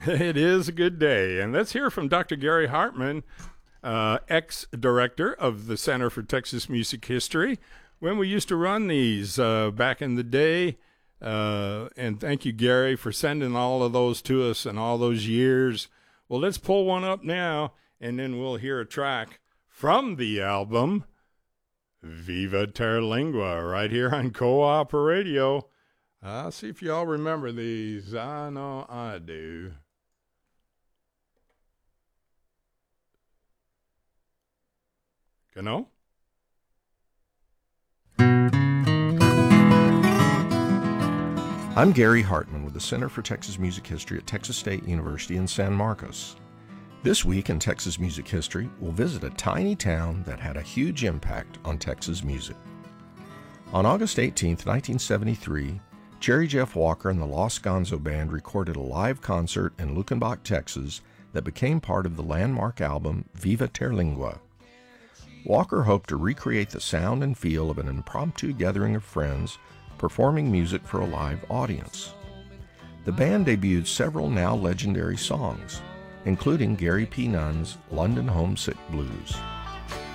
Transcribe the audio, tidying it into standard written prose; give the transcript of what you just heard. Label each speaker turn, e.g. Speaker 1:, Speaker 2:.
Speaker 1: It is a good day. And let's hear from Dr. Gary Hartman, ex-director of the Center for Texas Music History, when we used to run these back in the day. And thank you, Gary, for sending all of those to us and all those years. Well, let's pull one up now, and then we'll hear a track from the album Viva Terlingua right here on Co-op Radio. I'll see if y'all remember these. I know I do. Know?
Speaker 2: I'm Gary Hartman with the Center for Texas Music History at Texas State University in San Marcos. This week in Texas Music History, we'll visit a tiny town that had a huge impact on Texas music. On August 18, 1973, Jerry Jeff Walker and the Los Gonzo Band recorded a live concert in Luckenbach, Texas that became part of the landmark album Viva Terlingua. Walker hoped to recreate the sound and feel of an impromptu gathering of friends performing music for a live audience. The band debuted several now legendary songs, including Gary P. Nunn's London Homesick Blues.